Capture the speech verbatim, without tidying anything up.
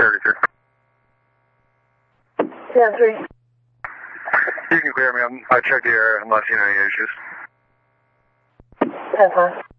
thirty-three. ten three. You can clear me. I'm, I checked the area. I'm not seeing any issues. ten five.